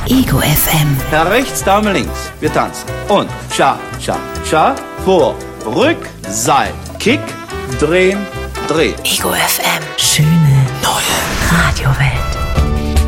Ego FM. Herr rechts, Dame links. Wir tanzen. Und Cha, Cha, Cha. Vor, Rück, Seite. Kick, drehen, drehen. Ego FM. Schöne neue Radiowelt.